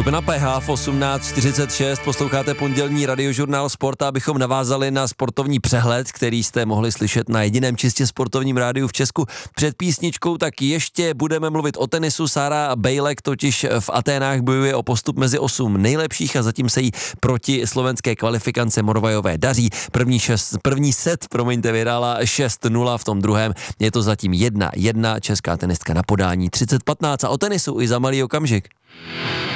Skupina PH v 18:46, posloucháte pondělní radiožurnál Sport, abychom navázali na sportovní přehled, který jste mohli slyšet na jediném čistě sportovním rádiu v Česku. Před písničkou tak ještě budeme mluvit o tenisu. Sára Bejlek totiž v Aténách bojuje o postup mezi 8 nejlepších a zatím se jí proti slovenské kvalifikance Morvajové daří. První set vyhrála 6-0, v tom druhém je to zatím 1-1, česká tenistka na podání 30-15 a o tenisu i za malý okamžik.